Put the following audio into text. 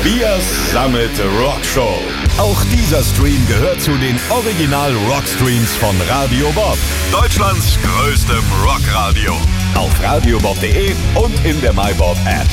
Tobias Summit Rockshow. Auch dieser Stream gehört zu den Original Rockstreams von Radio Bob. Deutschlands größtem Rockradio. Auf radiobob.de und in der MyBob App.